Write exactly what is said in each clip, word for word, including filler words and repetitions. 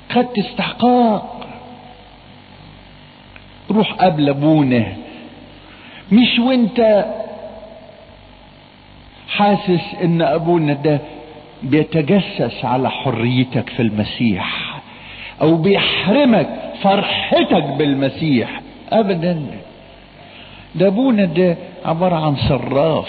خدت استحقاق. روح قبل ابونا، مش وانت حاسس ان ابونا ده بيتجسس على حريتك في المسيح او بيحرمك فرحتك بالمسيح. ابدا، ده ابونا ده عبارة عن صراف.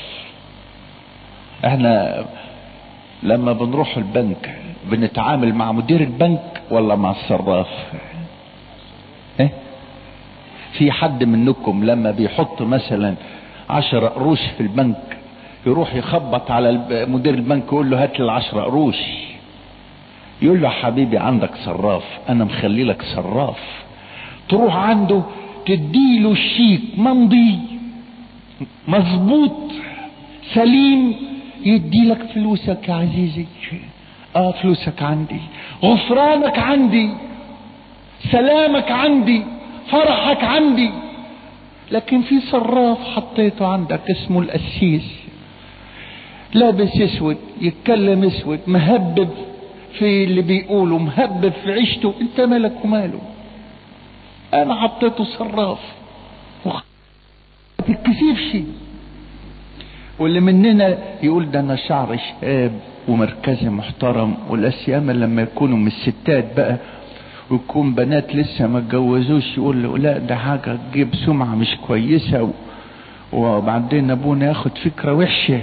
احنا لما بنروح البنك بنتعامل مع مدير البنك ولا مع الصراف؟ ايه؟ في حد منكم لما بيحط مثلا عشرة قروش في البنك يروح يخبط على مدير البنك يقول له هات لي العشرة قروش، يقول له حبيبي عندك صراف، انا مخلي لك صراف. تروح عنده تديله الشيك ممضي مظبوط سليم، يديلك فلوسك يا عزيزي. اه فلوسك عندي، غفرانك عندي، سلامك عندي، فرحك عندي. لكن في صراف حطيته عندك اسمه القسيس، لابس اسود، يتكلم اسود، مهبب في اللي بيقوله، مهبب في عيشته. انت مالك وماله؟ انا حطيته صراف، ما تتكسفش. واللي مننا يقول ده انا شعر شاب ومركزي محترم، والاسيام لما يكونوا من الستات بقى ويكون بنات لسه ما اتجوزوش يقول له لا ده حاجه تجيب سمعه مش كويسه، وبعدين ابونا ياخد فكره وحشه.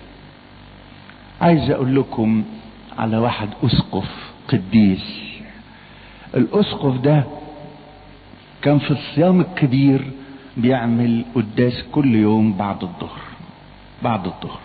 عايز اقول لكم على واحد اسقف قديس. الاسقف ده كان في الصيام الكبير بيعمل قداس كل يوم بعد الظهر، بعد الظهر.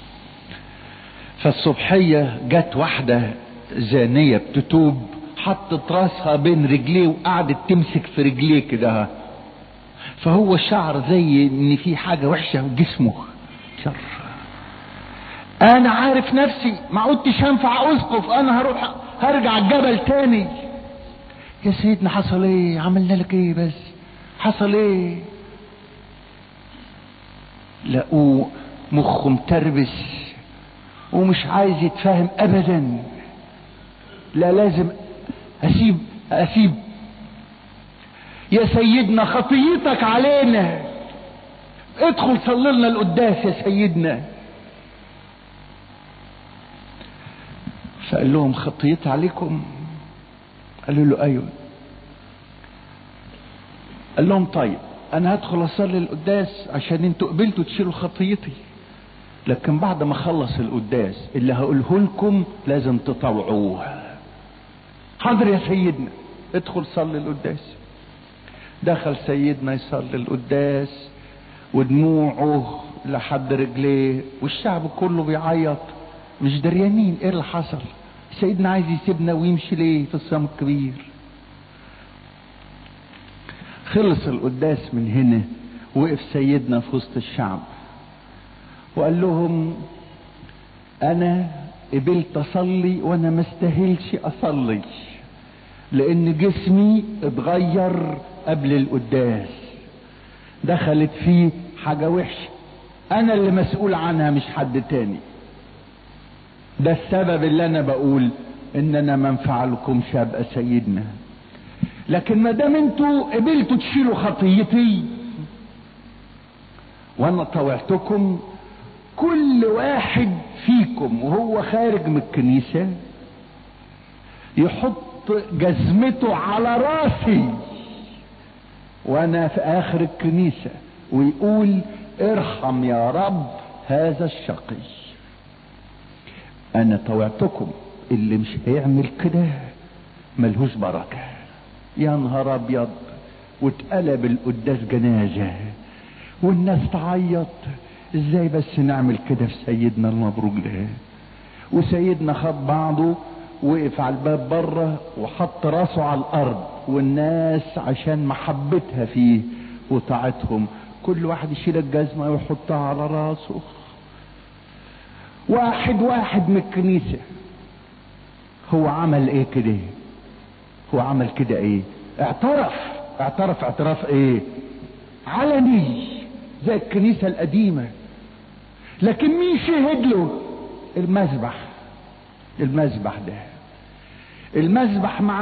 فالصبحية جت واحدة زانية بتتوب، حطت راسها بين رجليه وقعدت تمسك في رجليه كده، فهو شعر زي ان في حاجة وحشة في جسمه. شر. انا عارف نفسي ما عدتش هنفع اسقف، انا هروح هرجع الجبل تاني. يا سيدنا حصل ايه؟ عملنا لك ايه بس؟ حصل ايه؟ لقوه مخه متربس ومش عايز يتفاهم ابدا. لا لازم اسيب اسيب يا سيدنا خطيتك علينا، ادخل صلي لنا القداس يا سيدنا. فقال لهم خطيتي عليكم؟ قالوا له ايوه. قال لهم طيب انا هدخل اصلي القداس عشان انتوا قبلتوا تشيلوا خطيتي، لكن بعد ما اخلص القداس اللي هقوله لكم لازم تطوعوه. حاضر يا سيدنا، ادخل صلي القداس. دخل سيدنا يصلي القداس ودموعه لحد رجليه والشعب كله بيعيط، مش دريانين ايه اللي حصل. سيدنا عايز يسيبنا ويمشي ليه في الصيام الكبير؟ خلص القداس من هنا، وقف سيدنا في وسط الشعب وقال لهم انا قبلت اصلي وانا ما استاهلش اصلي، لان جسمي اتغير قبل القداس، دخلت فيه حاجة وحشة، انا اللي مسؤول عنها مش حد تاني. ده السبب اللي انا بقول ان انا ما انفع لكمش ابقى سيدنا. لكن ما دام انتوا قبلتوا تشيلوا خطيتي وانا طوعتكم، كل واحد فيكم وهو خارج من الكنيسة يحط جزمته على راسي وانا في اخر الكنيسة ويقول ارحم يا رب هذا الشقي. انا طوعتكم، اللي مش هيعمل كده ملهوش بركة. يا نهار ابيض، واتقلب القداس جنازة والناس تعيط. ازاي بس نعمل كده في سيدنا المبروك ده؟ وسيدنا خد بعضه وقف على الباب بره وحط راسه على الارض، والناس عشان محبتها فيه وطاعتهم كل واحد يشيل الجزمة ويحطها على راسه. واحد واحد من الكنيسة هو عمل ايه كده؟ هو عمل كده ايه؟ اعترف. اعترف اعتراف ايه؟ علني زي الكنيسة القديمة. لكن مين شهد له؟ المذبح. المذبح ده المذبح مع